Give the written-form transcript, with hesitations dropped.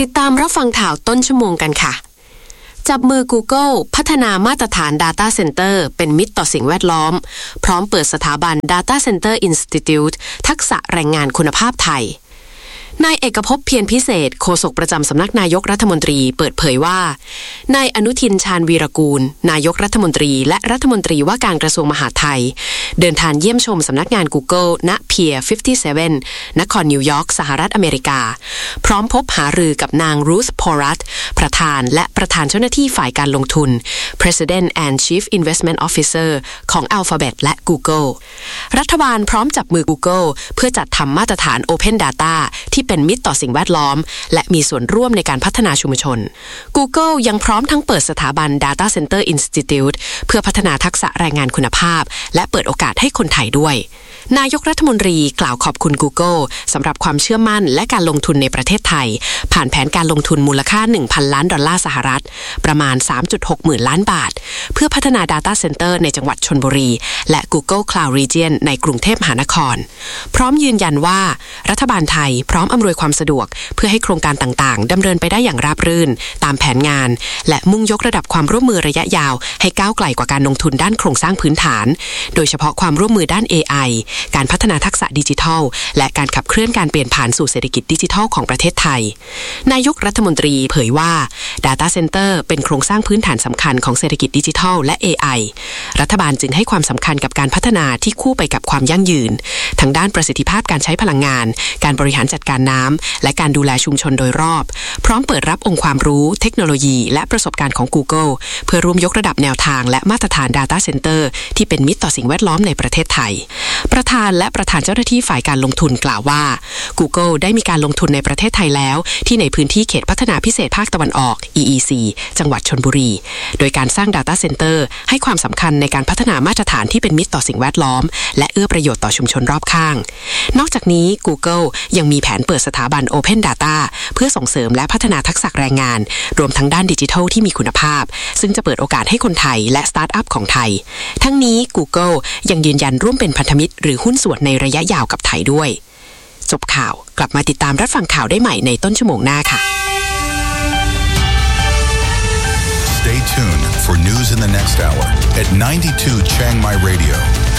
ติดตามรับฟังข่าวต้นชั่วโมงกันค่ะจับมือ Google พัฒนามาตรฐาน Data Center เป็นมิตรต่อสิ่งแวดล้อมพร้อมเปิดสถาบัน Data Center Institute ทักษะแรงงานคุณภาพไทยนายเอกภพเพียรพิเศษโฆษกประจำสำนักนายกรัฐมนตรีเปิดเผยว่านายอนุทินชาญวีรกูลนายกรัฐมนตรีและรัฐมนตรีว่าการกระทรวงมหาดไทยเดินทางเยี่ยมชมสำนักงาน Google ณ Pier 57 นครนิวยอร์กสหรัฐอเมริกาพร้อมพบหารือกับนางรูธพอรัตประธานและประธานเจ้าหน้าที่ฝ่ายการลงทุน President and Chief Investment Officer ของ Alphabet และ Google รัฐบาลพร้อมจับมือ Google เพื่อจัดทำมาตรฐาน Open Data ที่เป็นมิตรต่อสิ่งแวดล้อมและมีส่วนร่วมในการพัฒนาชุมชน Google ยังพร้อมทั้งเปิดสถาบัน Data Center Institute เพื่อพัฒนาทักษะแรงงานคุณภาพและเปิดโอกาสให้คนไทยด้วยนายกรัฐมนตรีกล่าวขอบคุณ Google สำหรับความเชื่อมั่นและการลงทุนในประเทศไทยผ่านแผนการลงทุนมูลค่า 1,000 ล้านดอลลาร์สหรัฐประมาณ 3.6 หมื่นล้านบาทเพื่อพัฒนา Data Center ในจังหวัดชลบุรีและ Google Cloud Region ในกรุงเทพมหานครพร้อมยืนยันว่ารัฐบาลไทยพร้อมอำนวยความสะดวกเพื่อให้โครงการต่างๆดำเนินไปได้อย่างราบรื่นตามแผนงานและมุ่งยกระดับความร่วมมือระยะยาวให้ก้าวไกลกว่าการลงทุนด้านโครงสร้างพื้นฐานโดยเฉพาะความร่วมมือด้าน AI การพัฒนาทักษะดิจิทัลและการขับเคลื่อนการเปลี่ยนผ่านสู่เศรษฐกิจดิจิทัลของประเทศไทยนายกรัฐมนตรีเผยว่า Data Center เป็นโครงสร้างพื้นฐานสำคัญของเศรษฐกิจดิจิทัลและ AI รัฐบาลจึงให้ความสำคัญกับการพัฒนาที่คู่ไปกับความยั่งยืนทั้งด้านประสิทธิภาพการใช้พลังงานการบริหารจัดการน้ำและการดูแลชุมชนโดยรอบพร้อมเปิดรับองค์ความรู้เทคโนโลยีและประสบการณ์ของ Google เพื่อร่วมยกระดับแนวทางและมาตรฐาน Data Center ที่เป็นมิตรต่อสิ่งแวดล้อมในประเทศไทยประธานและประธานเจ้าหน้าที่ฝ่ายการลงทุนกล่าวว่า Google ได้มีการลงทุนในประเทศไทยแล้วที่ในพื้นที่เขตพัฒนาพิเศษภาคตะวันออก EEC จังหวัดชลบุรีโดยการสร้าง Data Center ให้ความสำคัญในการพัฒนามาตรฐานที่เป็นมิตรต่อสิ่งแวดล้อมและเอื้อประโยชน์ต่อชุมชนรอบข้างนอกจากนี้ Google ยังมีแผนเปิดสถาบัน Open Data เพื่อส่งเสริมและพัฒนาทักษะแรงงานรวมทั้งด้านดิจิทัลที่มีคุณภาพซึ่งจะเปิดโอกาสให้คนไทยและสตาร์ทอัพของไทยทั้งนี้ Google ยังยืนยันร่วมเป็นพันธมิตรหรือหุ้นส่วนในระยะยาวกับไทยด้วยจบข่าวกลับมาติดตามรับฟังข่าวได้ใหม่ในต้นชั่วโมงหน้าค่ะ Stay tuned for news in the next hour at 92 Chiang Mai Radio